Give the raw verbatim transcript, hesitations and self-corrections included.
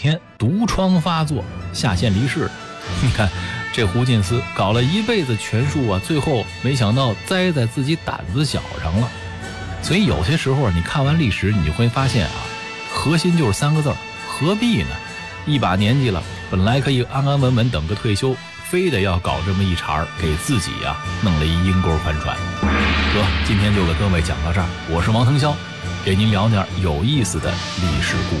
天毒疮发作，下线离世。你看这胡进思搞了一辈子权术啊，最后没想到栽在自己胆子小上了。所以有些时候你看完历史，你就会发现啊，核心就是三个字儿：何必呢？一把年纪了，本来可以安安稳稳等个退休，非得要搞这么一茬，给自己呀、啊、弄了一阴沟翻船。得，今天就给各位讲到这儿，我是王腾霄，给您聊点有意思的历史故